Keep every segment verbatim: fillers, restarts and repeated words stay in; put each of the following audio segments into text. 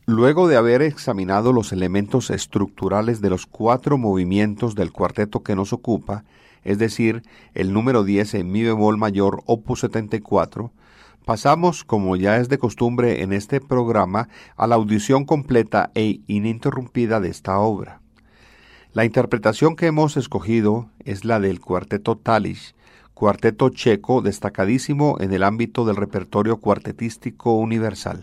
Luego de haber examinado los elementos estructurales de los cuatro movimientos del cuarteto que nos ocupa, es decir, el número diez en mi bemol mayor, opus setenta y cuatro, pasamos, como ya es de costumbre en este programa, a la audición completa e ininterrumpida de esta obra. La interpretación que hemos escogido es la del cuarteto Talis, cuarteto checo destacadísimo en el ámbito del repertorio cuartetístico universal.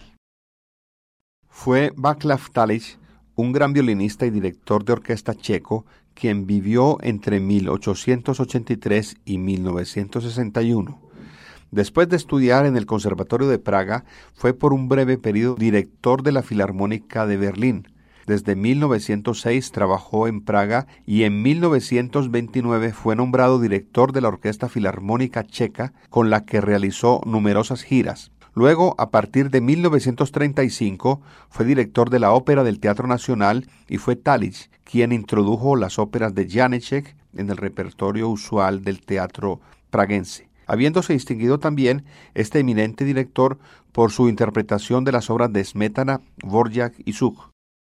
Fue Václav Talis, un gran violinista y director de orquesta checo, quien vivió entre mil ochocientos ochenta y tres y mil novecientos sesenta y uno. Después de estudiar en el Conservatorio de Praga, fue por un breve periodo director de la Filarmónica de Berlín. Desde mil novecientos seis trabajó en Praga y en mil novecientos veintinueve fue nombrado director de la Orquesta Filarmónica Checa, con la que realizó numerosas giras. Luego, a partir de mil novecientos treinta y cinco, fue director de la Ópera del Teatro Nacional y fue Talis quien introdujo las óperas de Janáček en el repertorio usual del teatro praguense, habiéndose distinguido también este eminente director por su interpretación de las obras de Smetana, Dvořák y Suk.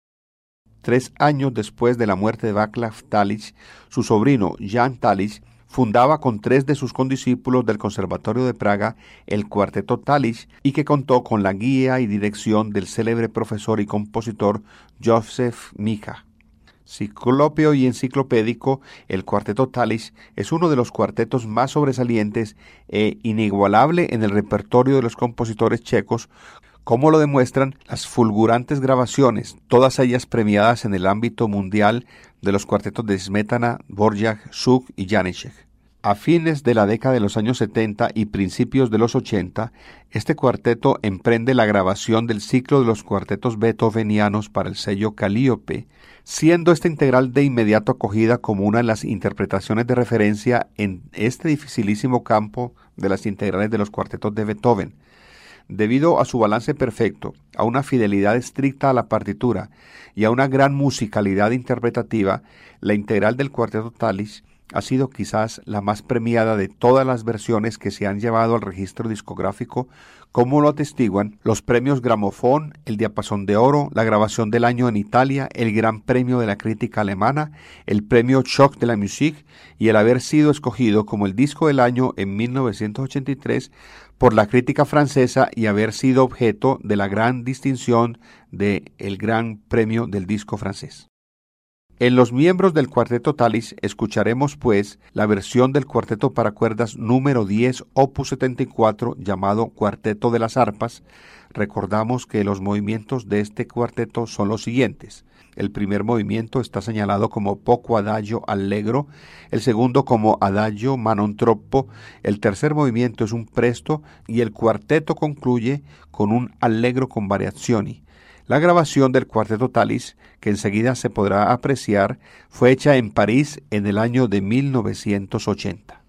Tres años después de la muerte de Václav Talis, su sobrino Jan Talis fundaba con tres de sus condiscípulos del Conservatorio de Praga el cuarteto Talis y que contó con la guía y dirección del célebre profesor y compositor Józef Micha. Ciclópeo y enciclopédico, el cuarteto Talis es uno de los cuartetos más sobresalientes e inigualable en el repertorio de los compositores checos, como lo demuestran las fulgurantes grabaciones, todas ellas premiadas en el ámbito mundial, de los cuartetos de Smetana, Dvořák, Suk y Janáček. A fines de la década de los años setenta y principios de los ochenta, este cuarteto emprende la grabación del ciclo de los cuartetos beethovenianos para el sello Calliope, siendo esta integral de inmediato acogida como una de las interpretaciones de referencia en este dificilísimo campo de las integrales de los cuartetos de Beethoven. Debido a su balance perfecto, a una fidelidad estricta a la partitura y a una gran musicalidad interpretativa, la integral del cuarteto Talis ha sido quizás la más premiada de todas las versiones que se han llevado al registro discográfico, como lo atestiguan los premios Gramofón, el Diapasón de Oro, la grabación del año en Italia, el Gran Premio de la Crítica Alemana, el Premio Choc de la Musique y el haber sido escogido como el disco del año en mil novecientos ochenta y tres por la crítica francesa y haber sido objeto de la gran distinción del Gran Premio del Disco francés. En los miembros del cuarteto Talis escucharemos, pues, la versión del cuarteto para cuerdas número diez, opus setenta y cuatro, llamado Cuarteto de las Arpas. Recordamos que los movimientos de este cuarteto son los siguientes. El primer movimiento está señalado como poco adagio allegro, el segundo como adagio ma non troppo, el tercer movimiento es un presto y el cuarteto concluye con un allegro con variazioni. La grabación del cuarteto Talis, que enseguida se podrá apreciar, fue hecha en París en el año de mil novecientos ochenta.